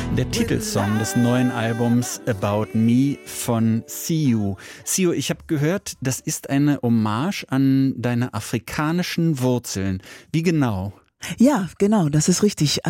Der Titelsong des neuen Albums About Me von Siu. Siu, ich habe gehört, das ist eine Hommage an deine afrikanischen Wurzeln. Wie genau? Ja, genau, das ist richtig.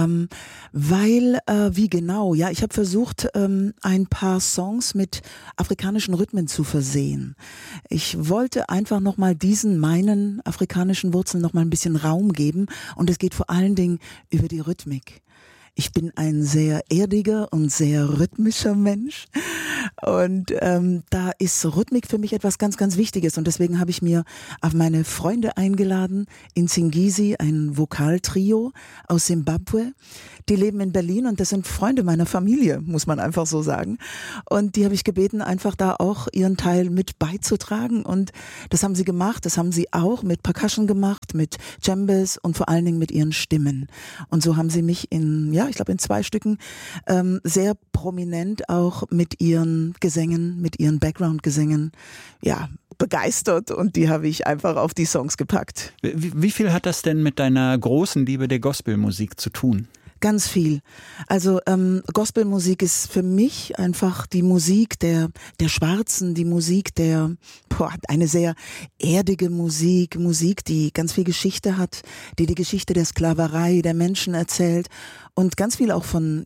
Wie genau? Ja, ich habe versucht, ein paar Songs mit afrikanischen Rhythmen zu versehen. Ich wollte einfach nochmal meinen afrikanischen Wurzeln nochmal ein bisschen Raum geben, und es geht vor allen Dingen über die Rhythmik. Ich bin ein sehr erdiger und sehr rhythmischer Mensch, und da ist Rhythmik für mich etwas ganz, ganz Wichtiges, und deswegen habe ich mir auf meine Freunde eingeladen in Nsingisi, ein Vokaltrio aus Simbabwe. Die leben in Berlin und das sind Freunde meiner Familie, muss man einfach so sagen. Und die habe ich gebeten, einfach da auch ihren Teil mit beizutragen, und das haben sie gemacht. Das haben sie auch mit Percussion gemacht, mit Djembes und vor allen Dingen mit ihren Stimmen. Und so haben sie mich in 2 Stücken sehr prominent auch mit ihren Gesängen, mit ihren Background-Gesängen, begeistert, und die habe ich einfach auf die Songs gepackt. Wie viel hat das denn mit deiner großen Liebe der Gospelmusik zu tun? Ganz viel. Also Gospelmusik ist für mich einfach die Musik der Schwarzen, die Musik eine sehr erdige Musik, die ganz viel Geschichte hat, die Geschichte der Sklaverei der Menschen erzählt, und ganz viel auch von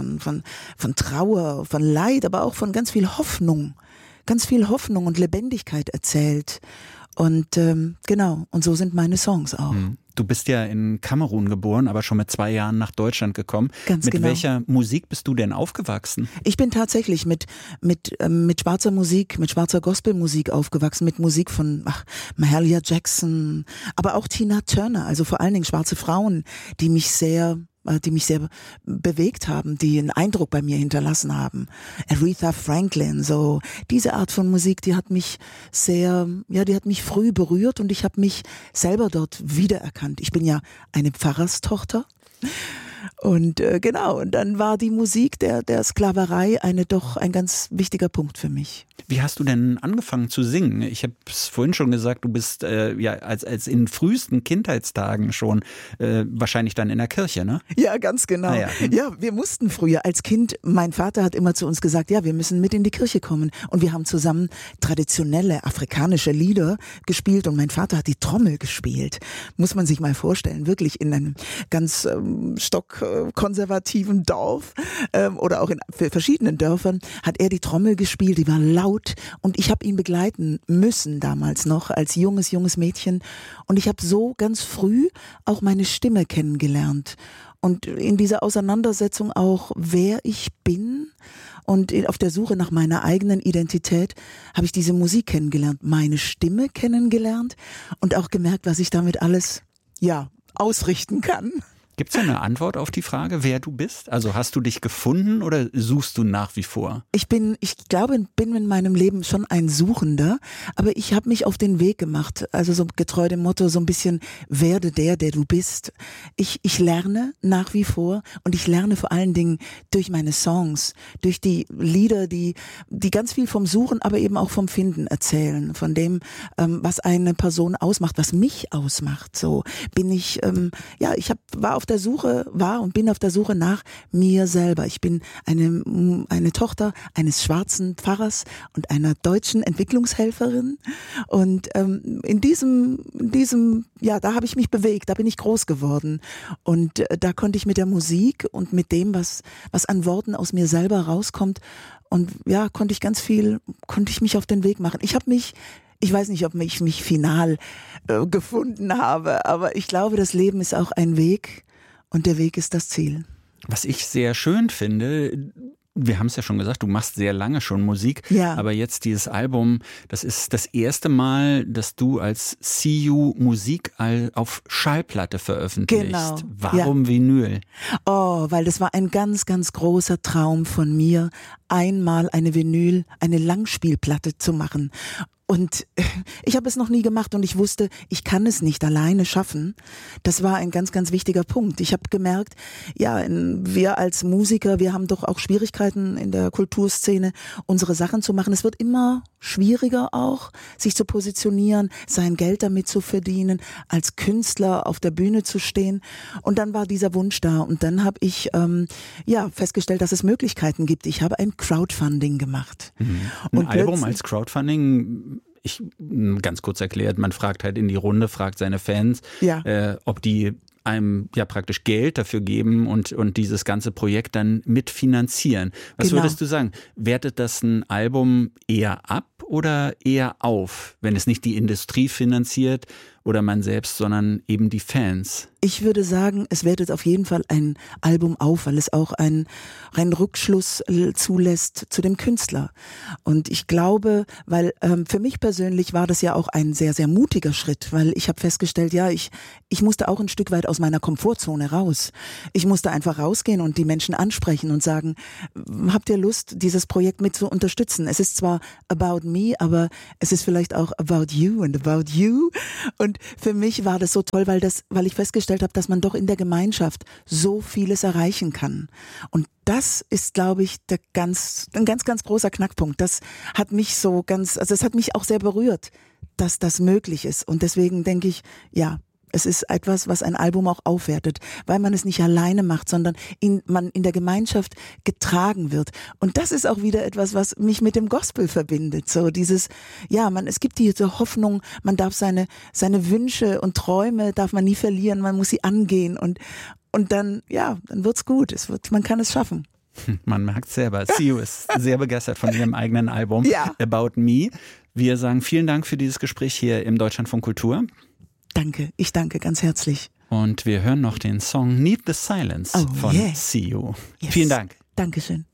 Trauer, von Leid, aber auch von ganz viel Hoffnung und Lebendigkeit erzählt. Und und so sind meine Songs auch. Du bist ja in Kamerun geboren, aber schon mit 2 Jahren nach Deutschland gekommen. Ganz mit genau. welcher Musik bist du denn aufgewachsen? Ich bin tatsächlich mit schwarzer Musik, mit schwarzer Gospelmusik aufgewachsen, mit Musik von Mahalia Jackson, aber auch Tina Turner, also vor allen Dingen schwarze Frauen, die mich sehr bewegt haben, die einen Eindruck bei mir hinterlassen haben. Aretha Franklin, so diese Art von Musik, die hat mich früh berührt, und ich habe mich selber dort wiedererkannt. Ich bin ja eine Pfarrerstochter. Und und dann war die Musik der Sklaverei ein ganz wichtiger Punkt für mich. Wie hast du denn angefangen zu singen? Ich habe es vorhin schon gesagt, du bist als in frühesten Kindheitstagen schon wahrscheinlich dann in der Kirche, ne? Ja, ganz genau. Ah, ja. Ja, wir mussten früher als Kind, mein Vater hat immer zu uns gesagt, ja, wir müssen mit in die Kirche kommen. Und wir haben zusammen traditionelle afrikanische Lieder gespielt, und mein Vater hat die Trommel gespielt. Muss man sich mal vorstellen, wirklich in einem ganz stockkonservativen Dorf oder auch in verschiedenen Dörfern hat er die Trommel gespielt, die war laut, und ich habe ihn begleiten müssen damals noch als junges Mädchen, und ich habe so ganz früh auch meine Stimme kennengelernt und in dieser Auseinandersetzung auch, wer ich bin, und auf der Suche nach meiner eigenen Identität habe ich diese Musik kennengelernt, meine Stimme kennengelernt und auch gemerkt, was ich damit alles ausrichten kann. Gibt es eine Antwort auf die Frage, wer du bist? Also hast du dich gefunden oder suchst du nach wie vor? Ich bin in meinem Leben schon ein Suchender, aber ich habe mich auf den Weg gemacht, also so getreu dem Motto, so ein bisschen werde der du bist. Ich lerne nach wie vor, und ich lerne vor allen Dingen durch meine Songs, durch die Lieder, die ganz viel vom Suchen, aber eben auch vom Finden erzählen, von dem, was eine Person ausmacht, was mich ausmacht. So bin ich, bin auf der Suche nach mir selber. Ich bin eine Tochter eines schwarzen Pfarrers und einer deutschen Entwicklungshelferin, und in diesem da habe ich mich bewegt, da bin ich groß geworden, und da konnte ich mit der Musik und mit dem, was an Worten aus mir selber rauskommt, und konnte ich mich auf den Weg machen. Ich weiß nicht, ob ich mich final gefunden habe, aber ich glaube, das Leben ist auch ein Weg, und der Weg ist das Ziel. Was ich sehr schön finde, wir haben es ja schon gesagt, du machst sehr lange schon Musik, aber jetzt dieses Album, das ist das erste Mal, dass du als Siu Musik auf Schallplatte veröffentlichst. Genau. Warum Vinyl? Oh, weil das war ein ganz, ganz großer Traum von mir, einmal eine Langspielplatte zu machen. Und ich habe es noch nie gemacht und ich wusste, ich kann es nicht alleine schaffen. Das war ein ganz, ganz wichtiger Punkt. Ich habe gemerkt, ja, wir als Musiker, wir haben doch auch Schwierigkeiten in der Kulturszene, unsere Sachen zu machen. Es wird immer schwieriger auch, sich zu positionieren, sein Geld damit zu verdienen, als Künstler auf der Bühne zu stehen. Und dann war dieser Wunsch da und dann habe ich festgestellt, dass es Möglichkeiten gibt. Ich habe ein Crowdfunding gemacht. Ein Album als Crowdfunding, ganz kurz erklärt, man fragt halt in die Runde, fragt seine Fans, ob die einem ja praktisch Geld dafür geben und dieses ganze Projekt dann mitfinanzieren. Was würdest du sagen? Wertet das ein Album eher ab oder eher auf, wenn es nicht die Industrie finanziert oder man selbst, sondern eben die Fans? Ich würde sagen, es wertet auf jeden Fall ein Album auf, weil es auch einen Rückschluss zulässt zu dem Künstler. Und ich glaube, weil für mich persönlich war das ja auch ein sehr, sehr mutiger Schritt, weil ich habe festgestellt, ich musste auch ein Stück weit aus meiner Komfortzone raus. Ich musste einfach rausgehen und die Menschen ansprechen und sagen, habt ihr Lust, dieses Projekt mit zu unterstützen? Es ist zwar about me, aber es ist vielleicht auch about you and about you. Und für mich war das so toll, weil ich festgestellt habe, dass man doch in der Gemeinschaft so vieles erreichen kann. Und das ist, glaube ich, ein ganz, ganz großer Knackpunkt. Das hat mich es hat mich auch sehr berührt, dass das möglich ist. Und deswegen denke ich, es ist etwas, was ein Album auch aufwertet, weil man es nicht alleine macht, sondern man in der Gemeinschaft getragen wird. Und das ist auch wieder etwas, was mich mit dem Gospel verbindet. So dieses, es gibt diese Hoffnung, man darf seine Wünsche und Träume darf man nie verlieren, man muss sie angehen und dann wird's gut. Man kann es schaffen. Man merkt selber. Siu ist sehr begeistert von ihrem eigenen Album About Me. Wir sagen vielen Dank für dieses Gespräch hier im Deutschlandfunk Kultur. Danke, ich danke ganz herzlich. Und wir hören noch den Song Need the Silence von Siu. Yes. Vielen Dank. Dankeschön.